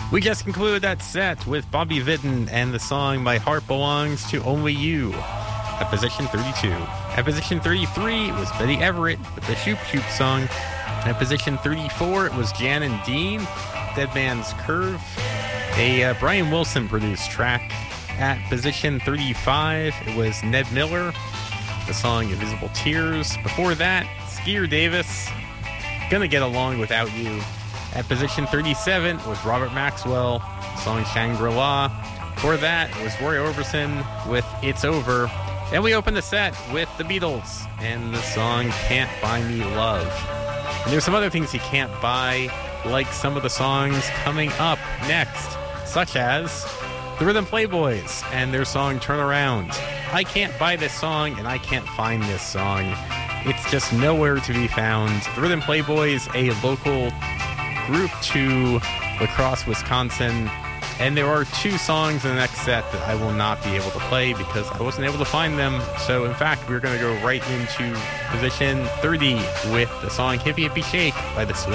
We just concluded that set with Bobby Vinton and the song My Heart Belongs to Only You at position 32. At position 33 was Betty Everett with the Shoop Shoop song. At position 34 it was Jan and Dean, Dead Man's Curve, a Brian Wilson produced track. At position 35 it was Ned Miller, the song Invisible Tears. Before that, Skeeter Davis, Gonna Get Along Without You. At position 37 was Robert Maxwell, song Shangri-La. Before that was Roy Orbison with It's Over. And we opened the set with the Beatles and the song Can't Buy Me Love. And there's some other things you can't buy, like some of the songs coming up next, such as the Rhythm Playboys and their song Turn Around. I can't buy this song and I can't find this song. It's just nowhere to be found. The Rhythm Playboys, a local group to La Crosse, Wisconsin, and there are two songs in the next set that I will not be able to play because I wasn't able to find them. So in fact, we're going to go right into position 30 with the song Hippie Hippie Shake by the Swiss